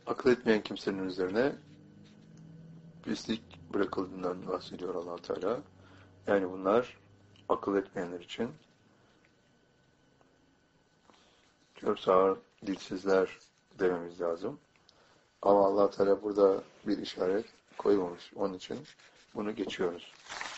Akıl etmeyen kimsenin üzerine pislik bırakıldığından bahsediyor Allah Teala. Yani bunlar akıl etmeyenler için çok sağır, dilsizler dememiz lazım. Ama Allah Teala burada bir işaret koymamış. Onun için bunu geçiyoruz.